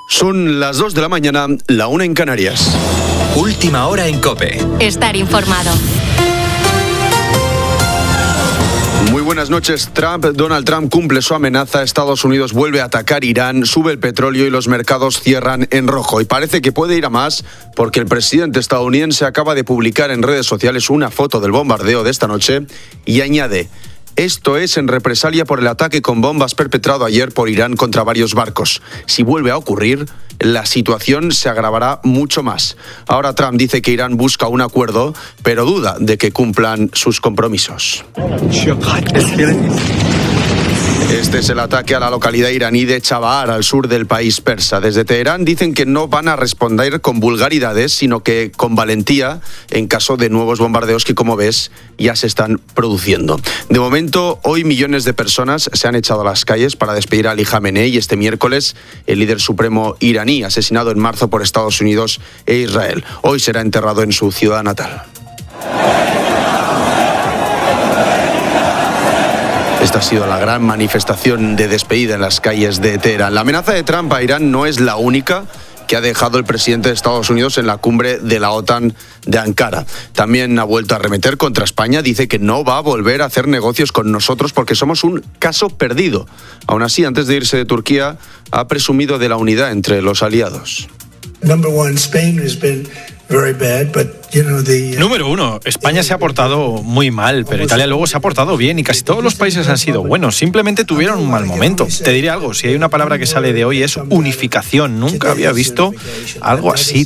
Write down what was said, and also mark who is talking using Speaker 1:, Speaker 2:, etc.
Speaker 1: Son las 2 de la mañana, la 1 en Canarias.
Speaker 2: Última hora en COPE.
Speaker 3: Estar informado.
Speaker 1: Muy buenas noches. Donald Trump cumple su amenaza. Estados Unidos vuelve a atacar Irán, sube el petróleo y los mercados cierran en rojo. Y parece que puede ir a más porque el presidente estadounidense acaba de publicar en redes sociales una foto del bombardeo de esta noche y añade: esto es en represalia por el ataque con bombas perpetrado ayer por Irán contra varios barcos. Si vuelve a ocurrir, la situación se agravará mucho más. Ahora Trump dice que Irán busca un acuerdo, pero duda de que cumplan sus compromisos. Este es el ataque a la localidad iraní de Chabahar, al sur del país persa. Desde Teherán dicen que no van a responder con vulgaridades, sino que con valentía en caso de nuevos bombardeos que, como ves, ya se están produciendo. De momento, hoy millones de personas se han echado a las calles para despedir a Ali Khamenei y este miércoles el líder supremo iraní, asesinado en marzo por Estados Unidos e Israel. Hoy será enterrado en su ciudad natal. Esta ha sido la gran manifestación de despedida en las calles de Teherán. La amenaza de Trump a Irán no es la única que ha dejado el presidente de Estados Unidos en la cumbre de la OTAN de Ankara. También ha vuelto a arremeter contra España. Dice que no va a volver a hacer negocios con nosotros porque somos un caso perdido. Aún así, antes de irse de Turquía, ha presumido de la unidad entre los aliados.
Speaker 4: Número uno, España se ha portado muy mal, pero Italia luego se ha portado bien y casi todos los países han sido buenos. Simplemente tuvieron un mal momento. Te diré algo, si hay una palabra que sale de hoy es unificación. Nunca había visto algo así.